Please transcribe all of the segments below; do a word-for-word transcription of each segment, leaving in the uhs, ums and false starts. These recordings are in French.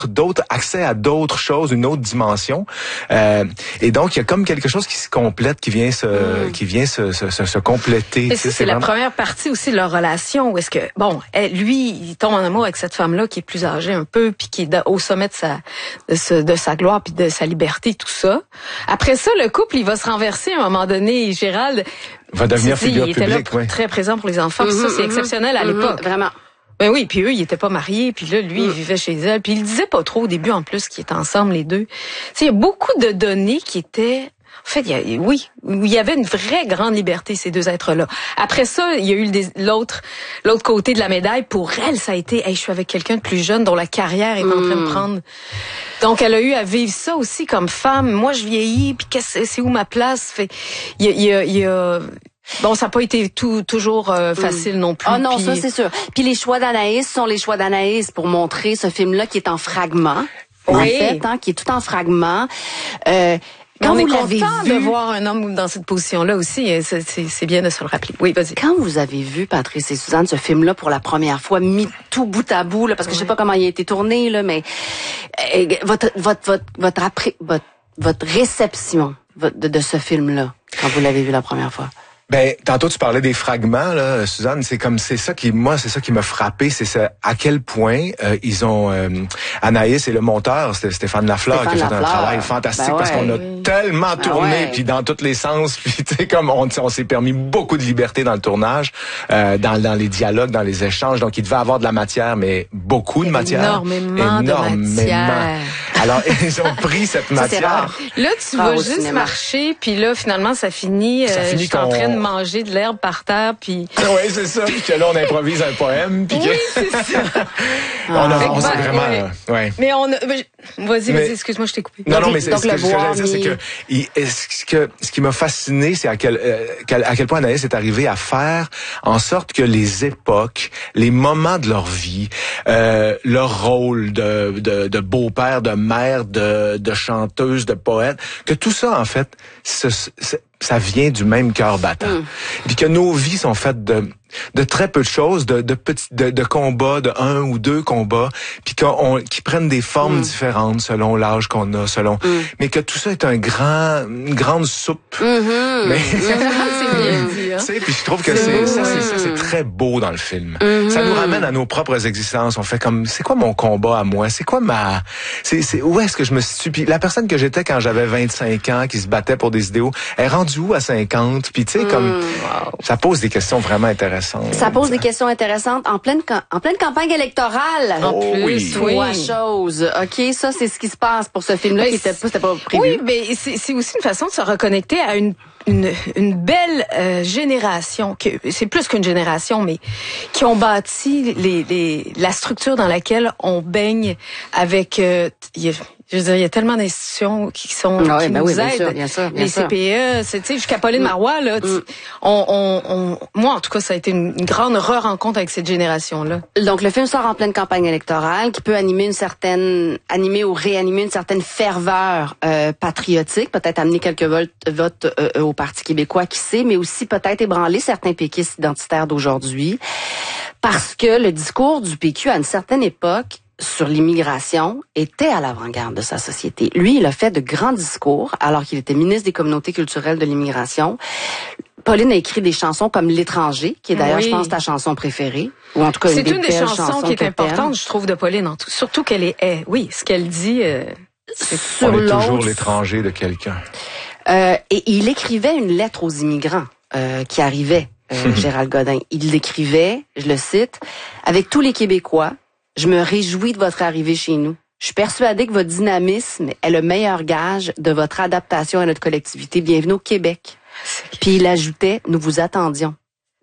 d'autres accès à d'autres choses, une autre dimension. Euh, et donc, il y a comme quelque chose qui se complète, qui vient se, mm. qui vient se, se, se, se compléter. Mais c'est, c'est la vraiment... première partie aussi de leur relation où est-ce que, bon, elle, lui, il tombe en amour avec cette femme-là qui est plus âgée un peu, puis qui est au sommet de sa, de, sa, de sa gloire, puis de sa liberté, tout ça. Après ça, le couple, il va se renverser à un moment donné. Gérald va devenir figure il publique, était là pour, oui. très présent pour les enfants. Mm-hmm, ça, c'est exceptionnel à mm-hmm, l'époque. Vraiment. Ben oui, puis eux, ils étaient pas mariés, puis là, lui, mm. il vivait chez elle, puis il disait pas trop au début, en plus, qu'ils étaient ensemble, les deux. Tu sais, il y a beaucoup de données qui étaient... En fait, il y a, oui, il y avait une vraie grande liberté, ces deux êtres-là. Après ça, il y a eu des, l'autre l'autre côté de la médaille. Pour elle, ça a été, hey, je suis avec quelqu'un de plus jeune dont la carrière est mm. en train de prendre. Donc, elle a eu à vivre ça aussi comme femme. Moi, je vieillis, puis qu'est-ce, c'est où ma place? Fait, il y a... Il y a, il y a bon, ça n'a pas été tout, toujours euh, facile mm. non plus. Ah non, puis... ça c'est sûr. Puis les choix d'Anaïs sont les choix d'Anaïs pour montrer ce film-là qui est en fragments. Oui. En fait, hein, qui est tout en fragments. Euh, Quand on est content vu... de voir un homme dans cette position-là aussi, c'est, c'est, c'est bien de se le rappeler. Oui, vas-y. Quand vous avez vu, Patrice et Suzanne, ce film-là pour la première fois, mis tout bout à bout, là, parce que oui. je sais pas comment il a été tourné, là, mais euh, votre, votre, votre, votre, après, votre, votre réception de, de ce film-là, quand vous l'avez vu la première fois. Ben, tantôt tu parlais des fragments, là, Suzanne. C'est comme c'est ça qui, moi, c'est ça qui m'a frappé, c'est ça, à quel point euh, ils ont euh, Anaïs et le monteur, c'était Stéphane Lafleur, Stéphane qui a fait Lafleur. un travail fantastique ben ouais, parce qu'on a oui. tellement tourné, ben ouais. puis dans tous les sens, puis tu sais comme on, on s'est permis beaucoup de liberté dans le tournage, euh, dans dans les dialogues, dans les échanges. Donc il devait avoir de la matière, mais beaucoup de matière, énormément, énormément. de matière. Alors ils ont pris cette ça, matière. Là, tu vas juste cinéma. marcher, puis là finalement ça finit. Ça euh, finit je suis en train de manger de l'herbe par terre, puis... Oui, c'est ça, puis que là, on improvise un poème, puis oui, que... c'est ça. on a, on s'est vraiment... Ouais. Ouais. Mais on a... Vas-y, vas-y, excuse-moi, je t'ai coupé. Non, non, non, mais c'est, ce, que, ce que j'allais dire, c'est que, il, ce que ce qui m'a fasciné, c'est à quel, euh, à quel point Anaïs est arrivée à faire en sorte que les époques, les moments de leur vie, euh, leur rôle de, de, de beau-père, de mère, de, de chanteuse, de poète, que tout ça, en fait, ce, ce, ça vient du même cœur battant. Mm. Puis que nos vies sont faites de de très peu de choses, de de petits de, de combats, de un ou deux combats, puis qu'on qui prennent des formes mm. différentes selon l'âge qu'on a, selon mm. mais que tout ça est un grand une grande soupe. Mm-hmm. Mais c'est bien dit, hein? Tu sais, puis je trouve que c'est, c'est ça c'est ça c'est très beau dans le film. Mm-hmm. Ça nous ramène à nos propres existences. On fait comme c'est quoi mon combat à moi? C'est quoi ma c'est c'est où est-ce que je me situe? Puis la personne que j'étais quand j'avais vingt-cinq ans qui se battait pour des idéaux, elle est rendue où à cinquante? Puis tu sais comme mm. ça pose des questions vraiment intéressantes. Ça pose des questions intéressantes en pleine en pleine campagne électorale. En plus, oui. Trois choses. OK, ça c'est ce qui se passe pour ce film-là qui était pas c'était pas prévu. Oui, mais c'est c'est aussi une façon de se reconnecter à une une une belle euh, génération que c'est plus qu'une génération mais qui ont bâti les les la structure dans laquelle on baigne avec euh, y a, je veux dire, il y a tellement d'institutions qui sont ah oui, qui ben nous oui, bien aident. sûr, bien sûr, bien les sûr. C P E, c'est tu sais jusqu'à Pauline mm. Marois là, mm. on, on, on, moi en tout cas ça a été une, une grande re-rencontre avec cette génération là. Donc le film sort en pleine campagne électorale, qui peut animer une certaine, animer ou réanimer une certaine ferveur euh, patriotique, peut-être amener quelques votes, votes euh, au Parti québécois, qui sait, mais aussi peut-être ébranler certains péquistes identitaires d'aujourd'hui, parce que le discours du P Q à une certaine époque sur l'immigration était à l'avant-garde de sa société. Lui, il a fait de grands discours alors qu'il était ministre des communautés culturelles de l'immigration. Pauline a écrit des chansons comme L'étranger, qui est d'ailleurs, oui. je pense, ta chanson préférée. Ou en tout cas, c'est une des, une des belles chansons, chansons qui est importante, je trouve, de Pauline. En tout, surtout qu'elle est, est, oui, ce qu'elle dit, euh, c'est sur on est toujours l'étranger de quelqu'un. Euh, et il écrivait une lettre aux immigrants euh, qui arrivaient, euh, Gérald Godin. Il l'écrivait, je le cite, « Avec tous les Québécois, je me réjouis de votre arrivée chez nous. Je suis persuadée que votre dynamisme est le meilleur gage de votre adaptation à notre collectivité. Bienvenue au Québec. » Puis il ajoutait, « Nous vous attendions. »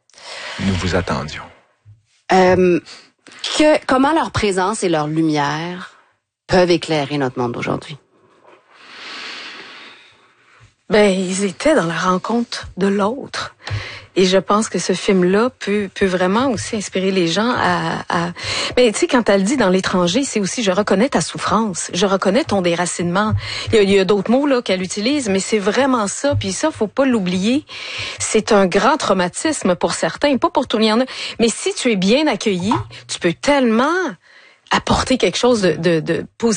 Nous vous attendions. Euh, que, comment leur présence et leur lumière peuvent éclairer notre monde d'aujourd'hui? Ben, ils étaient dans la rencontre de l'autre. Et je pense que ce film-là peut peut vraiment aussi inspirer les gens à... à... Mais tu sais, quand elle dit dans l'étranger, c'est aussi, je reconnais ta souffrance, je reconnais ton déracinement. Il y a, il y a d'autres mots là qu'elle utilise, mais c'est vraiment ça. Puis ça, faut pas l'oublier. C'est un grand traumatisme pour certains, pas pour tout le monde. Mais si tu es bien accueilli, tu peux tellement... apporter quelque chose de, de, de positif